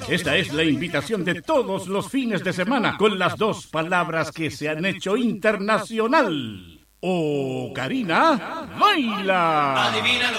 Esta es la invitación de todos los fines de semana con las dos palabras que se han hecho internacional. Ocarina, baila.